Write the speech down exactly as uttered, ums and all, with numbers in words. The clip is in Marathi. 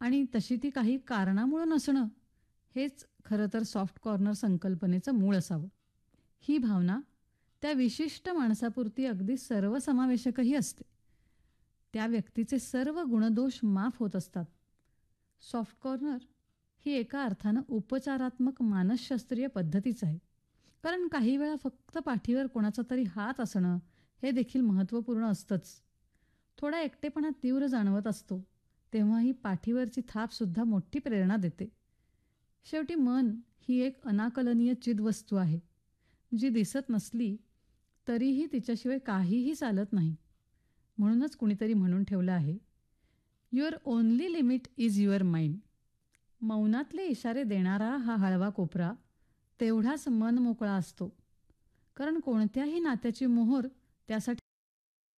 आणि तशी ती काही कारणामुळं नसणं, हेच खरं तर सॉफ्ट कॉर्नर संकल्पनेचं मूळ असावं. ही भावना त्या विशिष्ट माणसापुरती अगदी सर्वसमावेशकही असते. त्या व्यक्तीचे सर्व गुणदोष माफ होत असतात. सॉफ्ट कॉर्नर ही एका अर्थानं उपचारात्मक मानसशास्त्रीय पद्धतीच आहे. कारण काही वेळा फक्त पाठीवर कोणाचा तरी हात असणं हे देखील महत्त्वपूर्ण असतंच. थोडा एकटेपणा तीव्र जाणवत असतो, तेव्हा ही पाठीवरची थापसुद्धा मोठी प्रेरणा देते. शेवटी मन ही एक अनाकलनीय चिदवस्तू आहे, जी दिसत नसली तरीही तिच्याशिवाय काहीही चालत नाही. म्हणूनच कुणीतरी म्हणून ठेवलं आहे, your only limit is your mind. मौनातले इशारे देणारा हा हळवा कोपरा तेवढाच मनमोकळा असतो. कारण कोणत्याही नात्याची मोहोर त्यासाठी